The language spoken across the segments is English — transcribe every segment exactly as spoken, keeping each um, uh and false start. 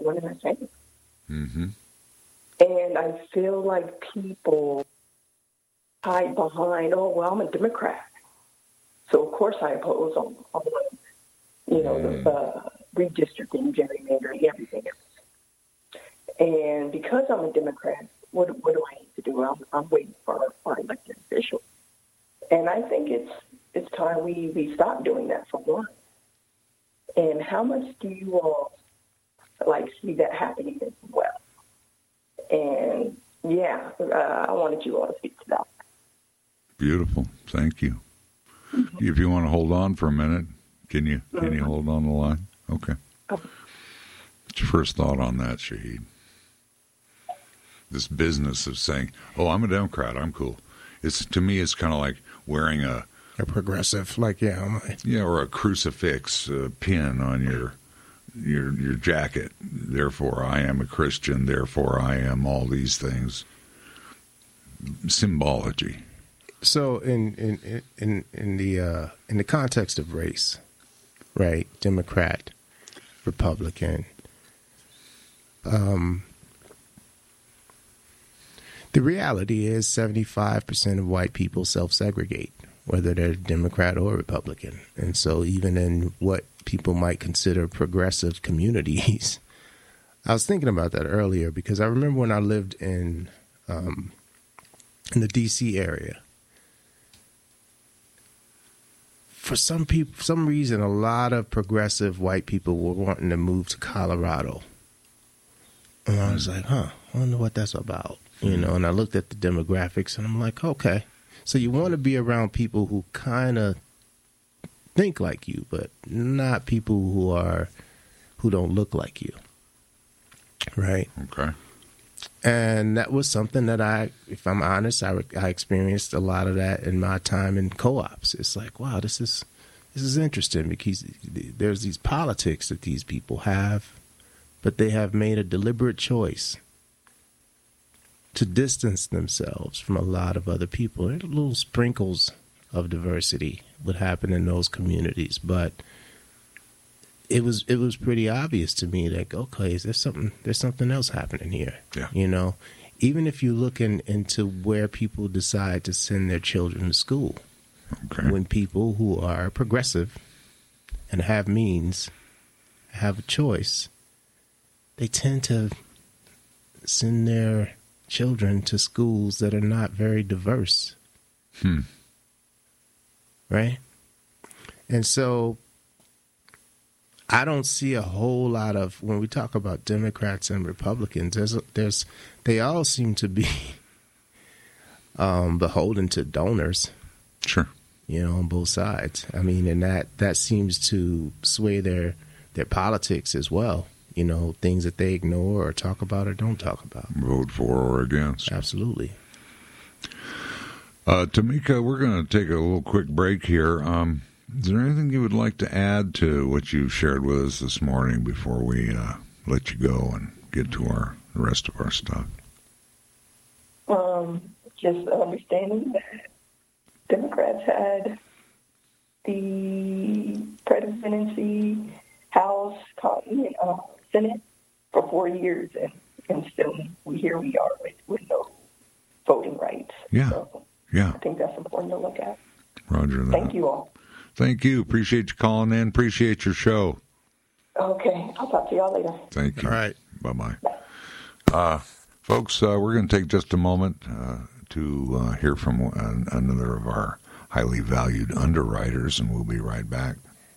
one and the same. Mm-hmm. And I feel like people hide behind, oh, well, I'm a Democrat. So, of course, I oppose on, on you know, mm. the uh, redistricting, gerrymandering, everything else. And because I'm a Democrat, what, what do I need to do? I'm, I'm waiting for our, our elected officials. And I think it's it's time we, we stop doing that for one. And how much do you all, like, see that happening as well? And, yeah, uh, I wanted you all to speak to that. Beautiful. Thank you. Mm-hmm. If you want to hold on for a minute, can you can mm-hmm. you hold on the line? Okay. okay. What's your first thought on that, Shahid? This business of saying, oh, I'm a Democrat, I'm cool. It's to me, it's kind of like wearing a... A progressive, like, yeah. I'm a, yeah, or a crucifix uh, pin on your, your, your jacket. Therefore, I am a Christian. Therefore, I am all these things. Symbology. So in in in in the uh, in the context of race, right? Democrat, Republican. Um, the reality is seventy-five percent of white people self-segregate, whether they're Democrat or Republican, and so even in what people might consider progressive communities, I was thinking about that earlier because I remember when I lived in um, in the D C area. For some people, some reason, a lot of progressive white people were wanting to move to Colorado. And I was like, huh, I wonder what that's about. You know, and I looked at the demographics and I'm like, okay. So you want to be around people who kind of think like you, but not people who are, who don't look like you. Right? Okay. And that was something that I, if I'm honest, I, I experienced a lot of that in my time in co-ops. It's like, wow, this is this is interesting because there's these politics that these people have, but they have made a deliberate choice to distance themselves from a lot of other people. There's little sprinkles of diversity would happen in those communities, but It was it was pretty obvious to me that, okay, is there something there's something else happening here. Yeah. You know, even if you look in, into where people decide to send their children to school, okay. when people who are progressive and have means have a choice, they tend to send their children to schools that are not very diverse. Hmm. Right? And so I don't see a whole lot of, when we talk about Democrats and Republicans, there's, there's they all seem to be um, beholden to donors. Sure. You know, on both sides. I mean, and that, that seems to sway their their politics as well. You know, things that they ignore or talk about or don't talk about. Vote for or against. Absolutely. Uh, Tamika, we're going to take a little quick break here. Um, is there anything you would like to add to what you shared with us this morning before we uh, let you go and get to our the rest of our stuff? Um, just understanding that Democrats had the presidency, House, you know, Senate for four years, and, and still we here we are with, with no voting rights. Yeah, so yeah. I think that's important to look at. Roger that. Thank you all. Thank you. Appreciate you calling in. Appreciate your show. Okay. I'll talk to y'all later. Thank you. All right. Bye-bye. Uh, folks, uh, we're going to take just a moment uh, to uh, hear from uh, another of our highly valued underwriters, and we'll be right back.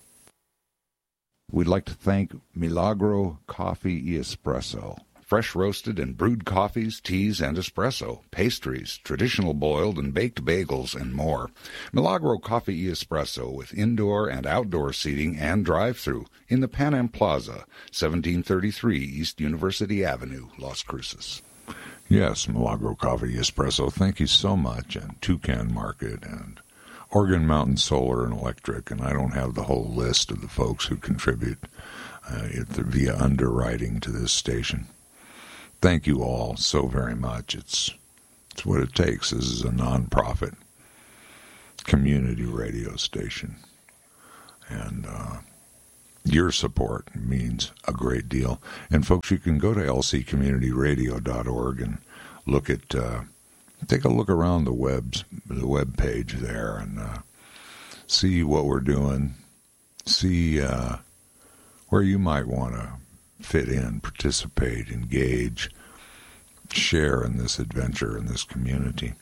We'd like to thank Milagro Coffee y Espresso. Fresh roasted and brewed coffees, teas, and espresso, pastries, traditional boiled and baked bagels, and more. Milagro Coffee y Espresso with indoor and outdoor seating and drive-thru in the Pan Am Plaza, seventeen thirty-three East University Avenue, Las Cruces. Yes, Milagro Coffee y Espresso. Thank you so much. And Toucan Market and Oregon Mountain Solar and Electric. And I don't have the whole list of the folks who contribute uh, via underwriting to this station. Thank you all so very much. It's it's what it takes. This is a nonprofit community radio station. And uh, Your support means a great deal. And folks, you can go to L C community radio dot org and look at, uh, take a look around the webs, the web page there, and uh, see what we're doing. See uh, where you might want to fit in, participate, engage, share in this adventure, in this community.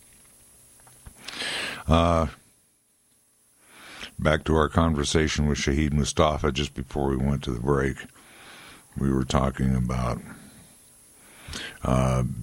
Uh, back to our conversation with Shahid Mustafa just before we went to the break. We were talking about uh,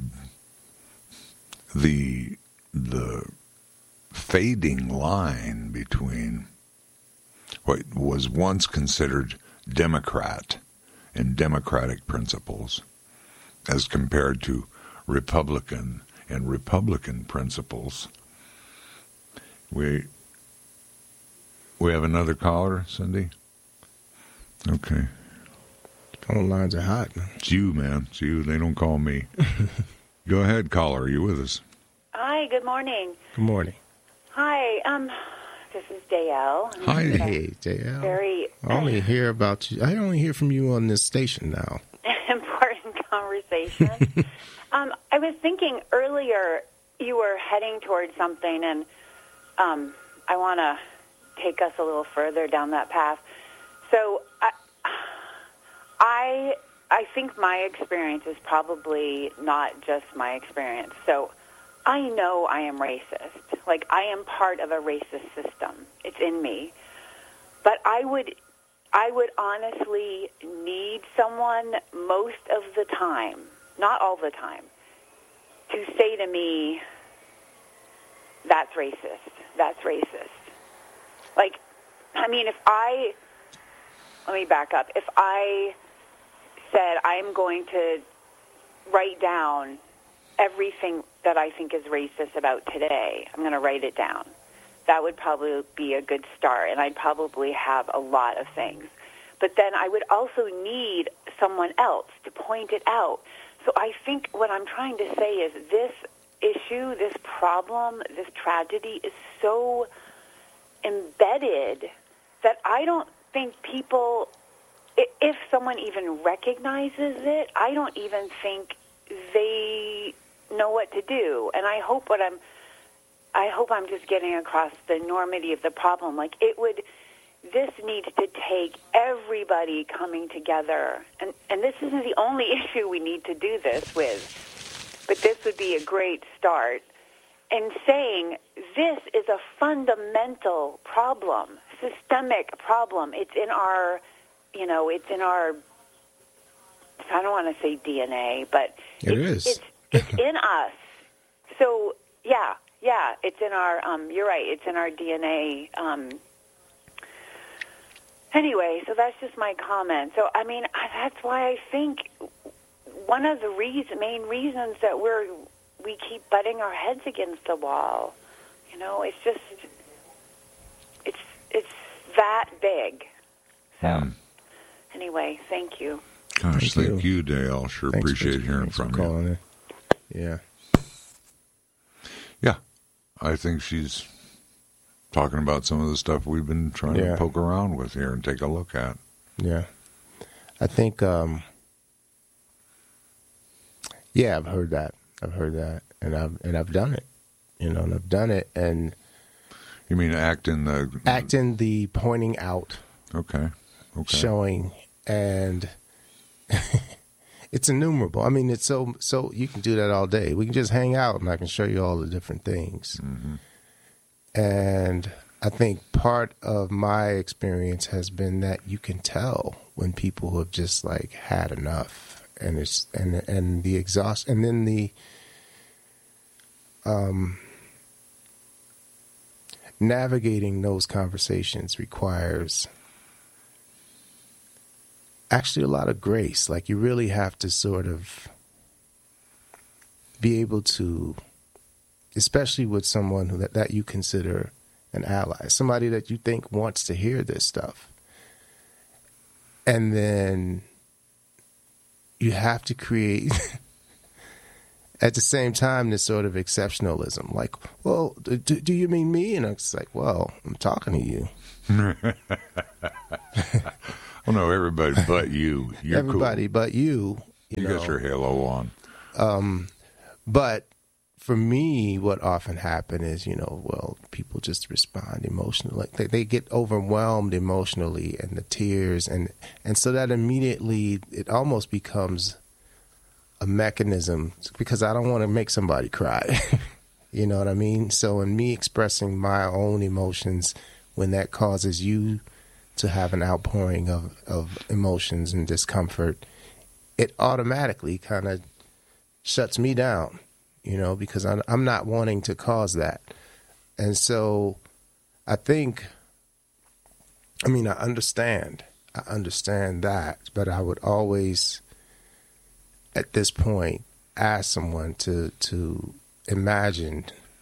the the fading line between what was once considered Democrat and democratic principles as compared to Republican and Republican principles. We we have another caller, Cindy? Okay. Phone lines are hot. It's you, man. It's you. They don't call me. Go ahead, caller. Are you with us? Hi, good morning. Good morning. Hi, um, this is Dale. Hi. Hey, J L. Very I only hear about you. I only hear from you on this station now. important conversation. um, I was thinking earlier you were heading towards something, and um, I want to take us a little further down that path. So I, I, I think my experience is probably not just my experience. So I know I am racist. Like, I am part of a racist system. It's in me. But I would I would honestly need someone most of the time, not all the time, to say to me, that's racist. That's racist. Like, I mean, if I, let me back up. If I said I'm going to write down everything that I think is racist about today, I'm going to write it down. That would probably be a good start, and I'd probably have a lot of things. But then I would also need someone else to point it out. So I think what I'm trying to say is this issue, this problem, this tragedy is so embedded that I don't think people, if someone even recognizes it, I don't even think they know what to do. And I hope what I'm I hope I'm just getting across the enormity of the problem. Like, it would, this needs to take everybody coming together. And, and this isn't the only issue we need to do this with, but this would be a great start. And saying this is a fundamental problem, systemic problem. It's in our, you know, it's in our, I don't want to say D N A, but it it's, is. It's, it's in us. So, yeah. Yeah, it's in our, um, you're right, it's in our D N A. Um, anyway, so that's just my comment. So, I mean, that's why I think one of the reason, main reasons that we're, we keep butting our heads against the wall, you know, it's just, it's, it's that big. So, mm. anyway, thank you. Gosh, Thank thank you. you, Dale. Sure Thanks appreciate for, hearing from you. calling in. Yeah. Yeah, I think she's talking about some of the stuff we've been trying Yeah. to poke around with here and take a look at. Yeah. I think, um, yeah, I've heard that. I've heard that. And I've, and I've done it, you know, and I've done it. And You mean act in the... act in the pointing out, Okay, okay. showing, and it's innumerable. I mean, it's so, so you can do that all day. We can just hang out and I can show you all the different things. Mm-hmm. And I think part of my experience has been that you can tell when people have just like had enough, and it's and and the exhaust, and then the um navigating those conversations requires actually a lot of grace. Like, you really have to sort of be able to, especially with someone who that, that you consider an ally, somebody that you think wants to hear this stuff. And then you have to create, at the same time, this sort of exceptionalism. Like, well, do, do you mean me? And it's like, well, I'm talking to you. Well, no, everybody but you. You're everybody cool. but you. You, You know. got your halo on. Um, but for me, what often happen is, you know, well, people just respond emotionally. Like they, they get overwhelmed emotionally, and the tears, and and so that immediately it almost becomes a mechanism, because I don't want to make somebody cry. You know what I mean? So in me expressing my own emotions, when that causes you to have an outpouring of, of emotions and discomfort, it automatically kind of shuts me down, you know, because I'm, I'm not wanting to cause that. And so I think, I mean, I understand, I understand that, but I would always, at this point, ask someone to, to imagine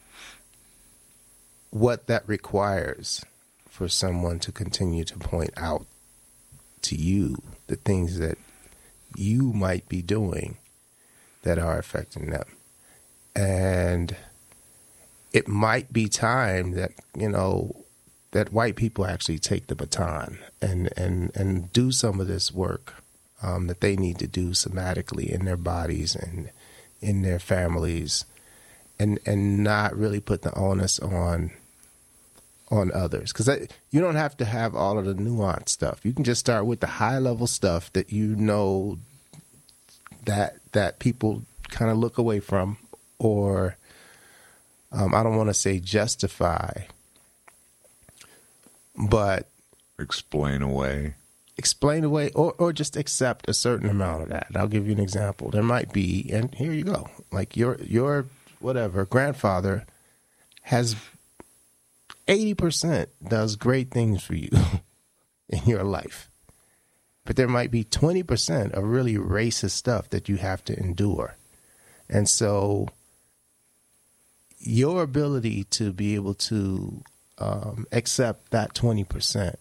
what that requires for someone to continue to point out to you the things that you might be doing that are affecting them. And it might be time that, you know, that white people actually take the baton and, and, and do some of this work um, that they need to do somatically in their bodies and in their families, and, and not really put the onus on on others. Because you don't have to have all of the nuanced stuff. You can just start with the high-level stuff that you know that that people kind of look away from, or um, I don't want to say justify, but explain away. Explain away, or, or just accept a certain amount of that. I'll give you an example. There might be, and here you go, like your your whatever grandfather has eighty percent does great things for you in your life. But there might be twenty percent of really racist stuff that you have to endure. And so your ability to be able to um, accept that twenty percent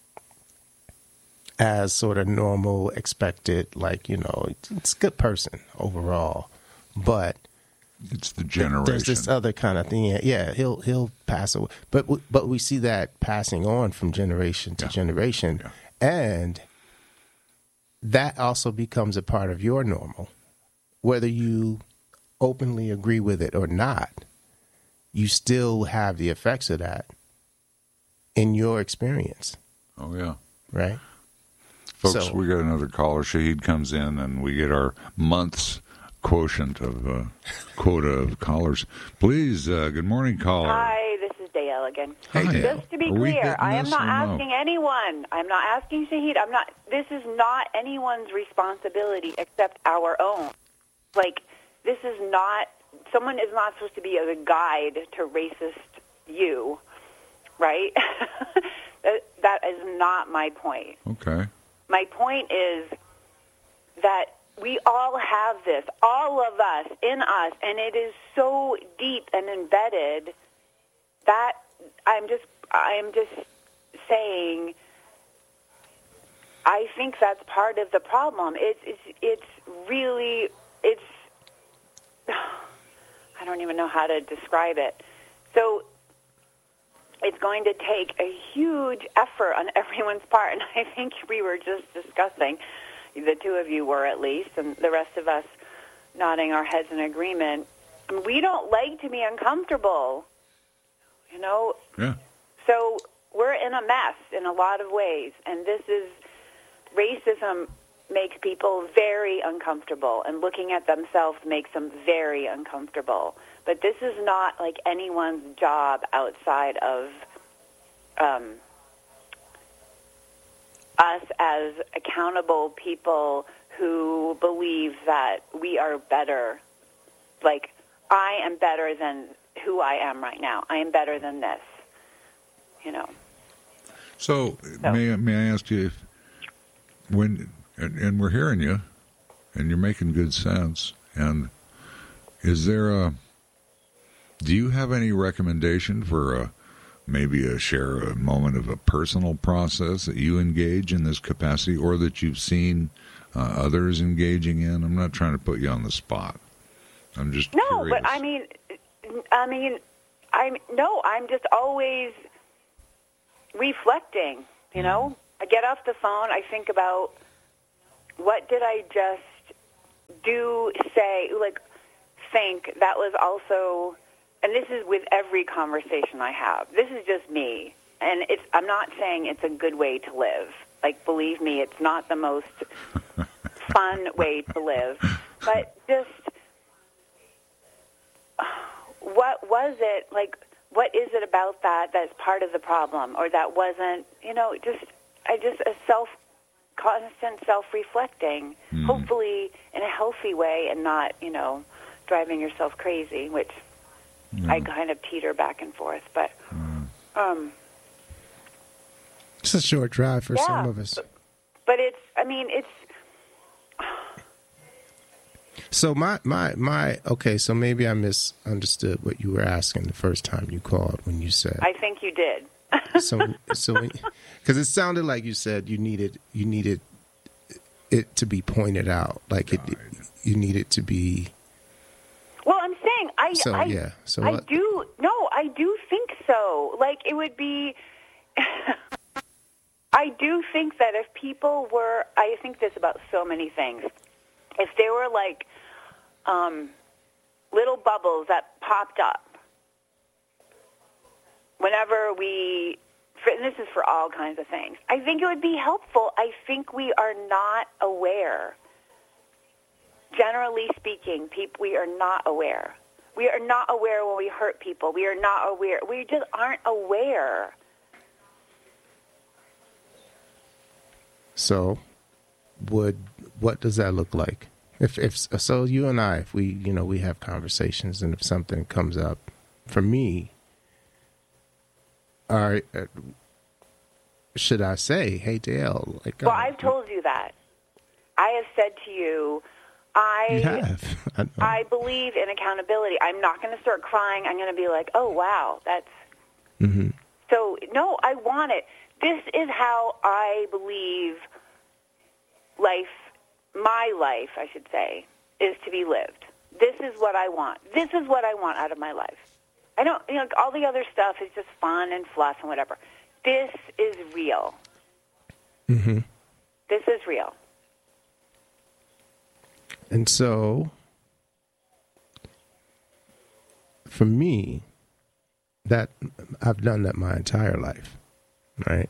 as sort of normal, expected, like, you know, it's a good person overall, but it's the generation. There's this other kind of thing. Yeah, he'll he'll pass away, but but we see that passing on from generation to yeah. generation, yeah. and that also becomes a part of your normal, whether you openly agree with it or not. You still have the effects of that in your experience. Oh yeah, right, folks. So, we got another caller. Shahid comes in, and we get our month's quotient of uh, quota of callers. Please, uh, good morning, caller. Hi, this is Dale again. Hi, Dale. Just to be Are clear, I am not asking no? anyone. I'm not asking Shahid. I'm not. This is not anyone's responsibility except our own. Like, this is not. Someone is not supposed to be a guide to racist you, right? that, that is not my point. Okay. My point is that we all have this, all of us, in us, and it is so deep and embedded that I'm just, I'm just saying, I think that's part of the problem. It's, it's, it's really, it's, I don't even know how to describe it. So it's going to take a huge effort on everyone's part, and I think we were just discussing, the two of you were at least, and the rest of us nodding our heads in agreement. I mean, we don't like to be uncomfortable, you know? Yeah. So we're in a mess in a lot of ways, and this is, racism makes people very uncomfortable, and looking at themselves makes them very uncomfortable. But this is not like anyone's job outside of um, us as accountable people who believe that we are better. Like, I am better than who I am right now. I am better than this, you know. So, so. may may I ask you if when and, and we're hearing you, and you're making good sense. And is there a? Do you have any recommendation for a, maybe a share a moment of a personal process that you engage in this capacity, or that you've seen uh, others engaging in? I'm not trying to put you on the spot. I'm just no, curious. but I mean, I mean, I'm no, I'm just always reflecting. You know, I get off the phone, I think about what did I just do, say, like, think that was also, and this is with every conversation I have. This is just me. And it's, I'm not saying it's a good way to live. Like, believe me, it's not the most fun way to live. But just, what was it, like, what is it about that that's part of the problem? Or that wasn't, you know, just, I just, a self, constant self-reflecting, mm. hopefully in a healthy way and not, you know, driving yourself crazy, which mm. I kind of teeter back and forth. But, mm. um... it's a short drive for yeah, some of us. But it's, I mean, it's... So my, my, my, okay, so maybe I misunderstood what you were asking the first time you called when you said... I think you did. so, so, because it sounded like you said you needed, you needed it to be pointed out, like it, you needed to be... Well, I'm saying, I, so, I, yeah. so I what? do, no, I do think so. Like, it would be... I do think that if people were, I think this about so many things, if there were like um, little bubbles that popped up whenever we, and this is for all kinds of things, I think it would be helpful. I think we are not aware. Generally speaking, people, we are not aware. We are not aware when we hurt people. We are not aware. We just aren't aware. So, would what does that look like? If if so, you and I, if we you know we have conversations, and if something comes up, for me, are uh, should I say, "Hey, Dale"? Like, well, uh, I've told you that. I have said to you, I you have. I, I believe in accountability. I'm not going to start crying. I'm going to be like, "Oh, wow, that's." Mm-hmm. So no, I want it. This is how I believe life, my life, I should say, is to be lived. This is what I want. This is what I want out of my life. I don't, you know, all the other stuff is just fun and fluff and whatever. This is real. Mm-hmm. This is real. And so, for me, that I've done that my entire life. Right.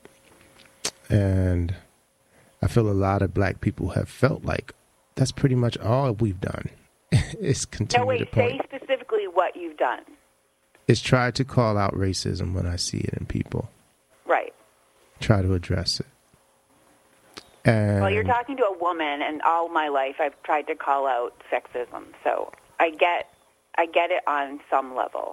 And I feel a lot of black people have felt like that's pretty much all we've done. Is continue no, wait, to point. say specifically what you've done. Is try to call out racism when I see it in people. Right. Try to address it. And well, you're talking to a woman, and all my life I've tried to call out sexism. So I get, I get it on some level.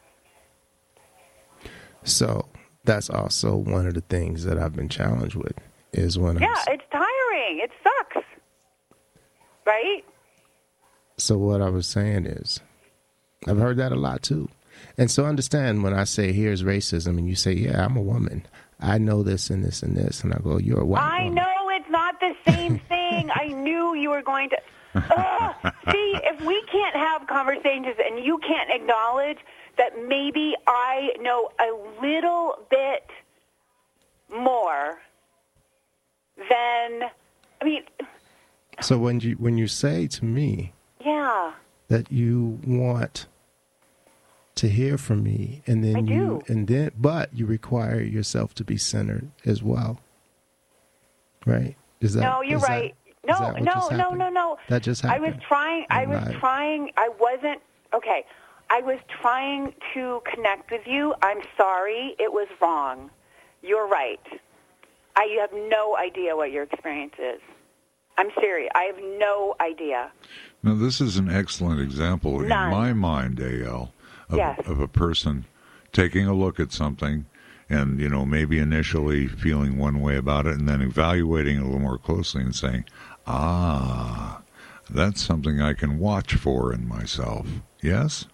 So that's also one of the things that I've been challenged with is when yeah, I'm, it's tiring. It sucks, right? So what I was saying is, I've heard that a lot too, and so understand when I say here's racism, and you say, yeah, I'm a woman, I know this and this and this, and I go, you're a white I woman. know it's not the same thing. I knew you were going to. Ugh. See, if we can't have conversations and you can't acknowledge that maybe I know a little bit more than, I mean. So when you when you say to me, yeah, that you want to hear from me, and then I you do. and then but you require yourself to be centered as well, right? Is that no? You're is that, right. is No, that what no, just no, happened? no, no. That just I happened. was trying. I was Right. trying. I wasn't okay. I was trying to connect with you. I'm sorry. It was wrong. You're right. I have no idea what your experience is. I'm serious. I have no idea. Now, this is an excellent example None. in my mind, A L, of, Yes. of a person taking a look at something and, you know, maybe initially feeling one way about it and then evaluating it a little more closely and saying, ah, that's something I can watch for in myself. Yes?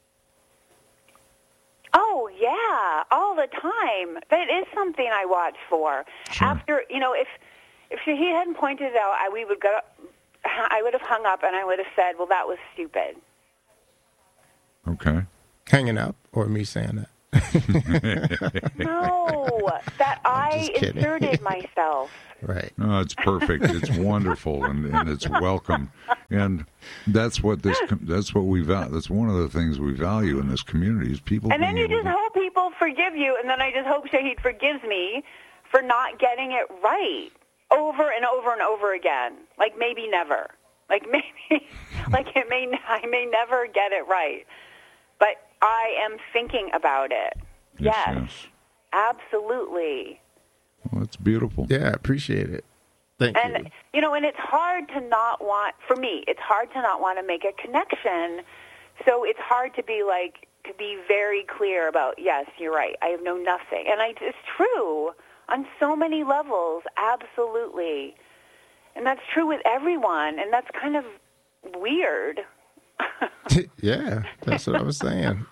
Oh, yeah, all the time. That is something I watch for. Sure. After, you know, if if he hadn't pointed it out, I, we would go, I would have hung up and I would have said, well, that was stupid. Okay. Hanging up or me saying that? No, that I just kidding. inserted myself. Right. No, it's perfect. It's wonderful, and, and it's welcome. And that's what this. That's what we value. That's one of the things we value in this community is people. And then being you able just to- hope people forgive you, and then I just hope Shahid forgives me for not getting it right over and over and over again. Like maybe never. Like maybe, like it may. I may never get it right, but I am thinking about it. Yes, Yes, yes. absolutely. Well, that's beautiful. Yeah, I appreciate it. Thank And, you. you know, and it's hard to not want, for me, it's hard to not want to make a connection. So it's hard to be like, to be very clear about, yes, you're right, I know nothing. And I, it's true on so many levels, absolutely. And that's true with everyone, and that's kind of weird. Yeah, that's what I was saying.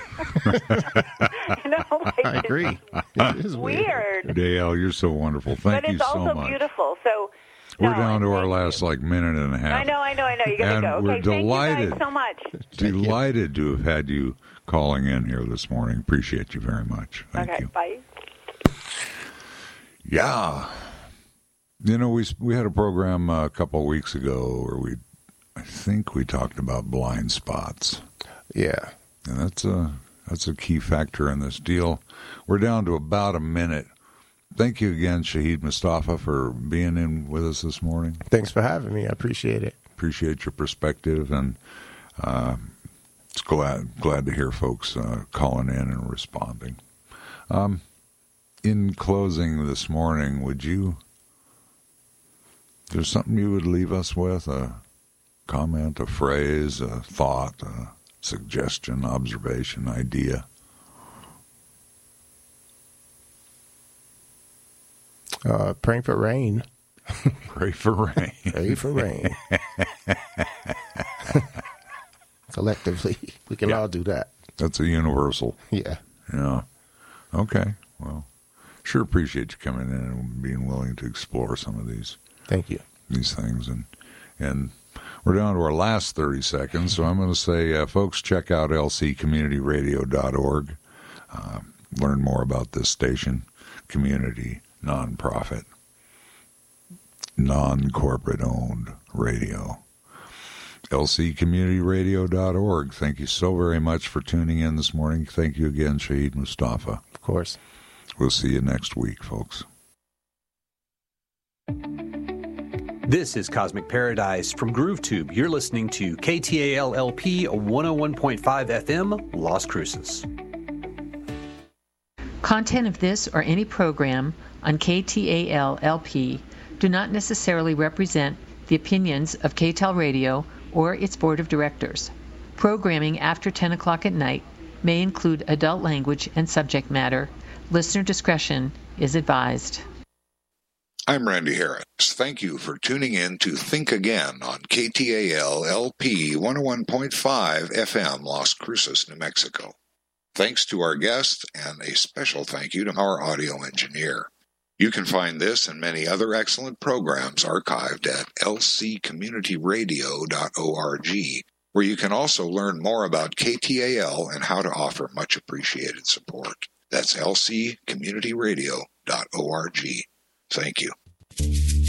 You know, like, I agree. It is weird. weird. Dale, you're so wonderful. Thank But you it's so also much. beautiful. So We're no, down to our thank last you. like minute and a half. I know, I know, I know. You gotta And go. Okay, we're thank delighted. you guys so much. Delighted to have had you calling in here this morning. Appreciate you very much. Thank Okay, you. bye. Yeah. You know, we we had a program uh, a couple of weeks ago where we, I think we talked about blind spots. Yeah. And that's a, that's a key factor in this deal. We're down to about a minute. Thank you again, Shahid Mustafa, for being in with us this morning. Thanks for having me. I appreciate it. Appreciate your perspective, and uh, it's glad glad to hear folks uh, calling in and responding. Um, in closing this morning, would you, there's something you would leave us with, a comment, a phrase, a thought, a suggestion, observation, idea? Uh, praying for rain. Pray for rain. Pray for rain. Collectively, we can Yeah. all do that. That's a universal. Yeah. Yeah. Okay. Well, sure appreciate you coming in and being willing to explore some of these Thank you. these things. And and we're down to our last thirty seconds, so I'm going to say, uh, folks, check out L C community radio dot org. Uh, learn more about this station, community, nonprofit, non-corporate owned radio. L C community radio dot org. Thank you so very much for tuning in this morning. Thank you again, Shahid Mustafa. Of course. We'll see you next week, folks. This is Cosmic Paradise from GrooveTube. You're listening to K T A L L P one oh one point five F M, Las Cruces. Content of this or any program on K T A L L P do not necessarily represent the opinions of K T A L Radio or its board of directors. Programming after ten o'clock at night may include adult language and subject matter. Listener discretion is advised. I'm Randy Harris. Thank you for tuning in to Think Again on K T A L L P one oh one point five F M, Las Cruces, New Mexico. Thanks to our guest, and a special thank you to our audio engineer. You can find this and many other excellent programs archived at L C community radio dot org, where you can also learn more about K T A L and how to offer much appreciated support. That's L C community radio dot org. Thank you.